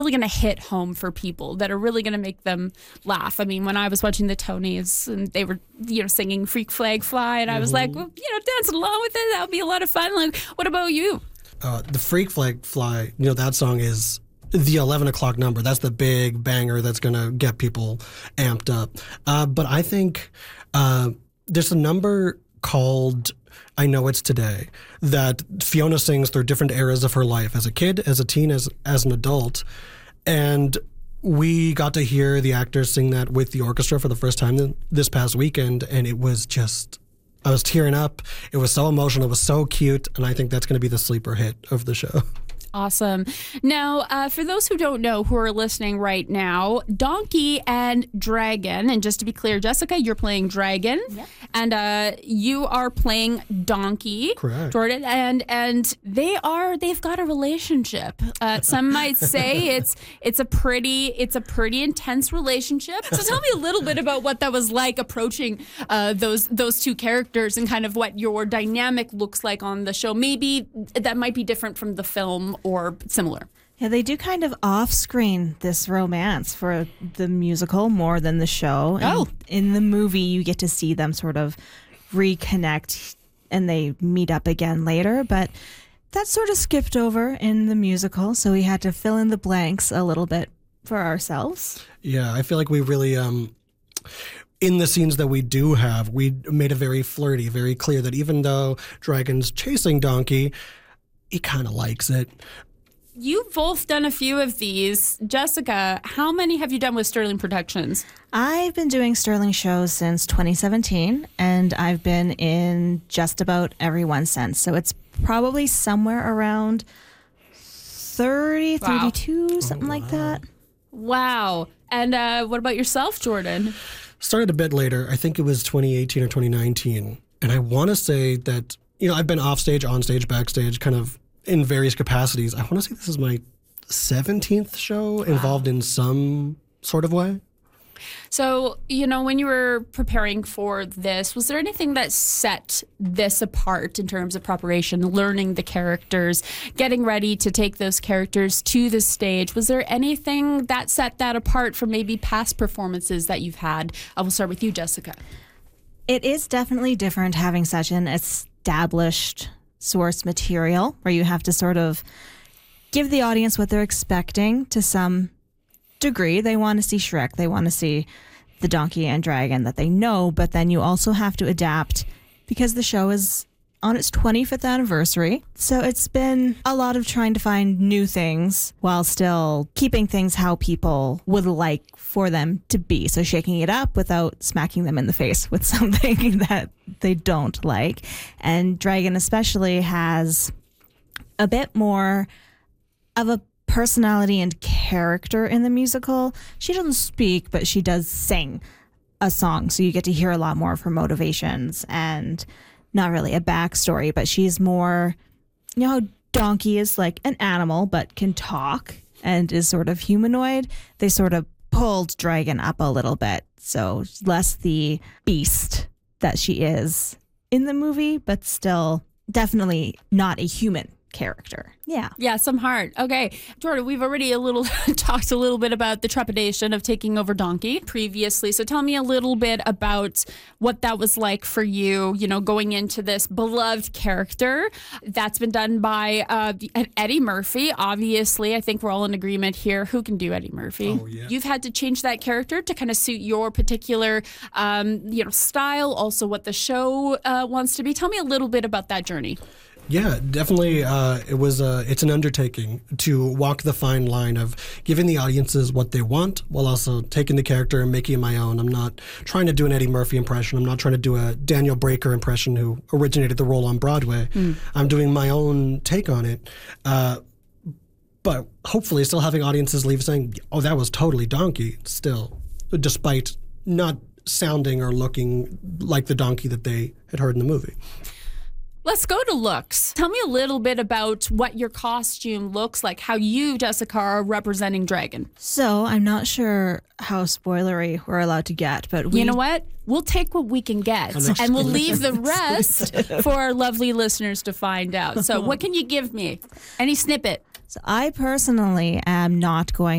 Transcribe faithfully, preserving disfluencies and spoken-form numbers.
really going to hit home for people, that are really going to make them laugh. I mean, when I was watching the Tonys and they were, you know, singing Freak Flag Fly, and I was mm-hmm. like, well, you know, dancing along with it, that would be a lot of fun. Like, what about you? Uh, the Freak Flag Fly, you know, that song is the eleven o'clock number. That's the big banger that's going to get people amped up. Uh, but I think uh, there's a number called I Know It's Today that Fiona sings through different eras of her life, as a kid, as a teen, as as an adult. And we got to hear the actors sing that with the orchestra for the first time this past weekend, and it was just, I was tearing up. It was so emotional. It was so cute, and I think that's going to be the sleeper hit of the show. Awesome. Now, uh, for those who don't know, who are listening right now, Donkey and Dragon, and just to be clear, Jessica, you're playing Dragon, yep. and uh, you are playing Donkey, correct, Jordan, and and they are they've got a relationship. Uh, some might say it's it's a pretty it's a pretty intense relationship. So tell me a little bit about what that was like approaching uh, those those two characters, and kind of what your dynamic looks like on the show. Maybe that might be different from the film, or similar. Yeah, they do kind of off-screen this romance for the musical more than the show. And oh. in the movie, you get to see them sort of reconnect and they meet up again later. But that sort of skipped over in the musical, so we had to fill in the blanks a little bit for ourselves. Yeah, I feel like we really... um. In the scenes that we do have, we made it very flirty, very clear that even though Dragon's chasing Donkey, he kind of likes it. You've both done a few of these. Jessica, how many have you done with Sterling Productions? I've been doing Sterling shows since twenty seventeen, and I've been in just about every one since. So it's probably somewhere around thirty, wow. thirty-two, something oh, wow. like that. Wow. And uh, what about yourself, Jordan? Started a bit later. I think it was twenty eighteen or twenty nineteen. And I want to say that, you know, I've been off stage, on stage, backstage, kind of in various capacities. I want to say this is my seventeenth show wow. involved in some sort of way. So, you know, when you were preparing for this, was there anything that set this apart in terms of preparation, learning the characters, getting ready to take those characters to the stage? Was there anything that set that apart from maybe past performances that you've had? I will start with you, Jessica. It is definitely different having such an established source material where you have to sort of give the audience what they're expecting to some degree. They want to see Shrek, they want to see the Donkey and Dragon that they know, but then you also have to adapt because the show is on its twenty-fifth anniversary. So it's been a lot of trying to find new things while still keeping things how people would like for them to be. So shaking it up without smacking them in the face with something that they don't like. And Dragon especially has a bit more of a personality and character in the musical. She doesn't speak, but she does sing a song, so you get to hear a lot more of her motivations and not really a backstory, but she's more, you know how Donkey is like an animal but can talk and is sort of humanoid? They sort of pulled Dragon up a little bit, so less the beast that she is in the movie, but still definitely not a human character. Yeah. Yeah, some heart. Okay. Jordan, we've already a little talked a little bit about the trepidation of taking over Donkey previously. So tell me a little bit about what that was like for you, you know, going into this beloved character that's been done by uh, Eddie Murphy. Obviously, I think we're all in agreement here. Who can do Eddie Murphy? Oh, yeah. You've had to change that character to kind of suit your particular, um, you know, style, also what the show uh, wants to be. Tell me a little bit about that journey. Yeah, definitely. Uh, it was. Uh, it's an undertaking to walk the fine line of giving the audiences what they want while also taking the character and making it my own. I'm not trying to do an Eddie Murphy impression. I'm not trying to do a Daniel Breaker impression who originated the role on Broadway. Mm. I'm doing my own take on it. Uh, but hopefully still having audiences leave saying, oh, that was totally Donkey still, despite not sounding or looking like the Donkey that they had heard in the movie. Let's go to looks. Tell me a little bit about what your costume looks like, how you, Jessica, are representing Dragon. So I'm not sure how spoilery we're allowed to get, but we... You know what? We'll take what we can get, and we'll leave the rest for our lovely listeners to find out. So what can you give me? Any snippet? So I personally am not going